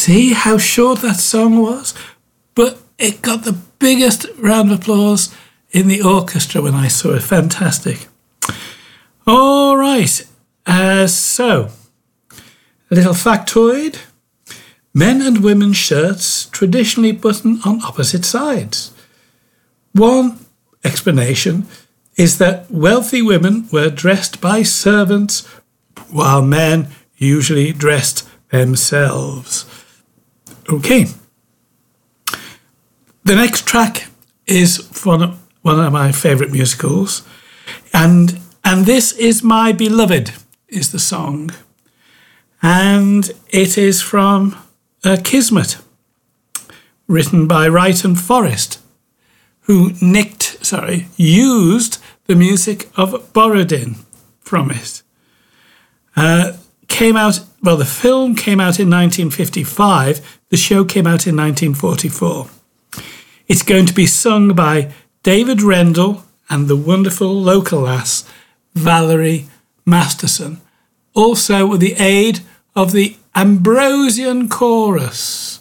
see how short that song was? But it got the biggest round of applause in the orchestra when I saw it. Fantastic. All right. So, a little factoid. Men and women's shirts traditionally button on opposite sides. One explanation is that wealthy women were dressed by servants while men usually dressed themselves. Okay. The next track is from one of my favourite musicals, and this is My Beloved is the song, and it is from Kismet, written by Wright and Forrest, who used the music of Borodin from it. The film came out in 1955. The show came out in 1944. It's going to be sung by David Rendell and the wonderful local lass, Valerie Masterson, also with the aid of the Ambrosian Chorus.